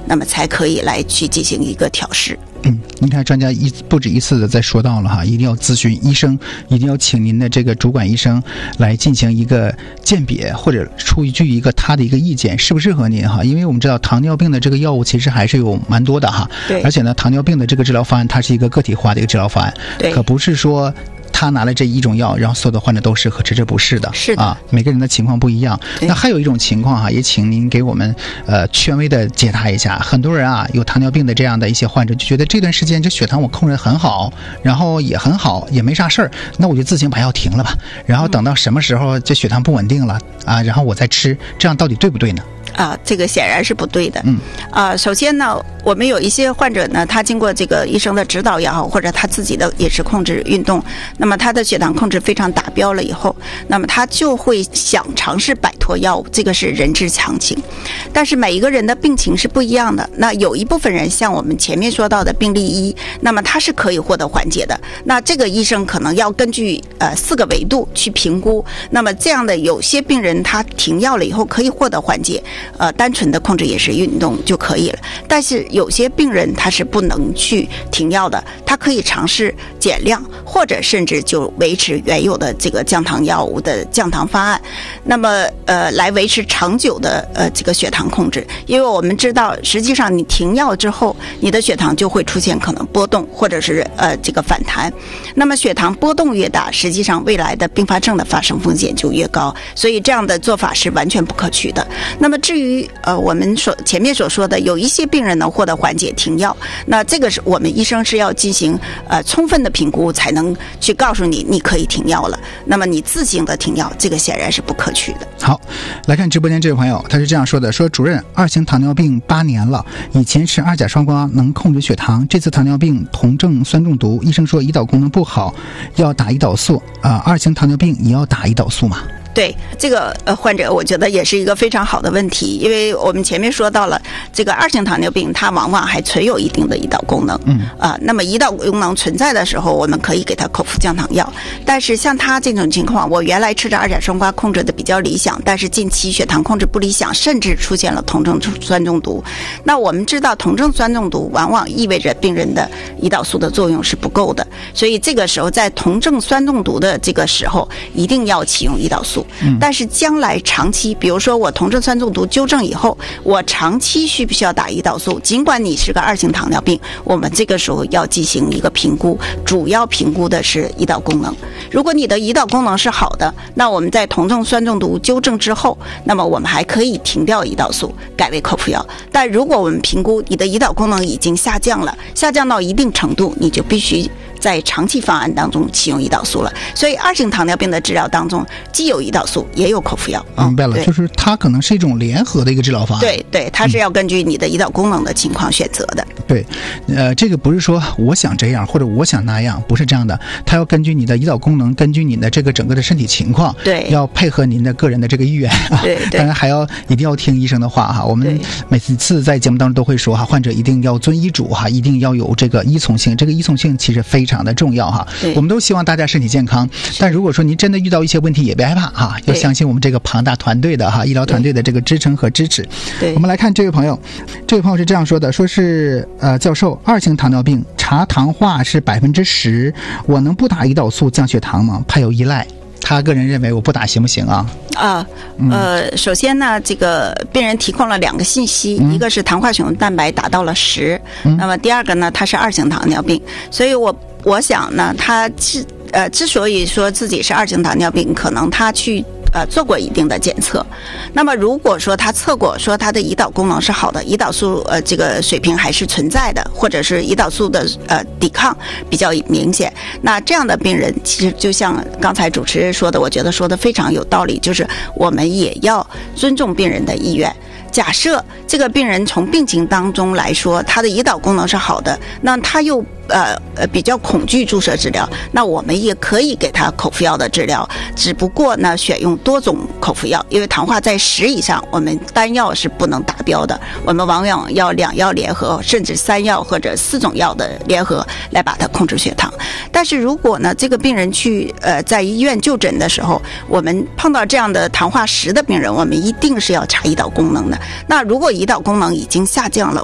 那么才可以来去进行一个调试。 您看专家不止一次的在说到了哈，一定要咨询医生，一定要请您的这个主管医生来进行一个鉴别，或者出一个他的一个意见，适不适合您哈？因为我们知道糖尿病的这个药物其实还是有蛮多的哈， 对， 而且呢，糖尿病的这个治疗方案它是一个个体化的一个治疗方案， 对， 可不是说他拿了这一种药，然后所有的患者都适合吃，这不是的， 是的啊，每个人的情况不一样。那还有一种情况哈，也请您给我们权威的解答一下。很多人啊有糖尿病的这样的一些患者，就觉得这段时间这血糖我控制很好，然后也很好，也没啥事儿，那我就自行把药停了吧，然后等到什么时候这血糖不稳定了啊，然后我再吃，这样到底对不对呢？ 这个显然是不对的。首先呢，我们有一些患者呢，他经过这个医生的指导也好，或者他自己的饮食控制、运动，那么他的血糖控制非常达标了以后，那么他就会想尝试摆脱药物，这个是人之常情。但是每一个人的病情是不一样的，那有一部分人像我们前面说到的病例1，那么他是可以获得缓解的。那这个医生可能要根据4个维度去评估，那么这样的有些病人他停药了以后可以获得缓解。单纯的控制饮食运动就可以了，但是有些病人他是不能去停药的，他可以尝试减量，或者甚至就维持原有的这个降糖药物的降糖方案，那么来维持长久的这个血糖控制。因为我们知道，实际上你停药之后，你的血糖就会出现可能波动，或者是这个反弹。那么血糖波动越大，实际上未来的并发症的发生风险就越高，所以这样的做法是完全不可取的。那么至于我们前面所说的有一些病人能获得缓解停药，那这个是我们医生是要进行充分的评估才能去告诉你可以停药了。那么你自行的停药，这个显然是不可取的。 好，来看直播间这位朋友，他是这样说的，说主任，2型糖尿病8年了，以前吃2甲双胍能控制血糖，这次糖尿病酮症酸中毒，医生说胰岛功能不好，要打胰岛素2型糖尿病也要打胰岛素吗？ 对这个患者，我觉得也是一个非常好的问题，因为我们前面说到了，这个2型糖尿病它往往还存有一定的胰岛功能，那么胰岛功能存在的时候，我们可以给他口服降糖药。但是像他这种情况，我原来吃着2甲双胍控制的比较理想，但是近期血糖控制不理想，甚至出现了酮症酸中毒。那我们知道酮症酸中毒往往意味着病人的胰岛素的作用是不够的，所以这个时候在酮症酸中毒的这个时候，一定要启用胰岛素。但是将来长期，比如说我酮症酸中毒纠正以后，我长期需不需要打胰岛素？尽管你是个2型糖尿病，我们这个时候要进行一个评估，主要评估的是胰岛功能。如果你的胰岛功能是好的，那我们在酮症酸中毒纠正之后，那么我们还可以停掉胰岛素，改为口服药。但如果我们评估你的胰岛功能已经下降了，下降到一定程度，你就必须在长期方案当中启用胰岛素了。所以2型糖尿病的治疗当中，既有胰岛素也有口服药。 明白了，就是它可能是一种联合的一个治疗方案。 对，它是要根据你的胰岛功能的情况选择的。 对，这个不是说我想这样或者我想那样，不是这样的，它要根据你的胰岛功能，根据你的这个整个的身体情况， 对， 要配合您的个人的这个意愿。 对， 当然还要一定要听医生的话哈。我们每次在节目当中都会说哈，患者一定要遵医嘱哈，一定要有这个依从性，这个依从性其实非常的重要哈。我们都希望大家身体健康，但如果说您真的遇到一些问题，也别害怕哈，要相信我们这个庞大团队的医疗团队的这个支撑和支持。我们来看这位朋友是这样说的，说是教授，2型糖尿病查糖化是10%，我能不打胰岛素降血糖吗？怕有依赖。他个人认为我不打行不行啊？ 首先呢，这个病人提供了2个信息，一个是糖化血红蛋白达到了10，那么第二个呢，他是2型糖尿病，所以我想呢，他之所以说自己是2型糖尿病，可能他去做过一定的检测。那么如果说他测过说他的胰岛功能是好的，胰岛素这个水平还是存在的，或者是胰岛素的抵抗比较明显，那这样的病人其实就像刚才主持人说的，我觉得说的非常有道理，就是我们也要尊重病人的意愿。假设这个病人从病情当中来说，他的胰岛功能是好的，那他又比较恐惧注射治疗，那我们也可以给他口服药的治疗，只不过呢选用多种口服药，因为糖化在10以上，我们单药是不能达标的，我们往往要2药联合，甚至3药或者4种药的联合来把它控制血糖。但是如果呢这个病人去在医院就诊的时候，我们碰到这样的糖化10的病人，我们一定是要查胰岛功能的。那如果胰岛功能已经下降了，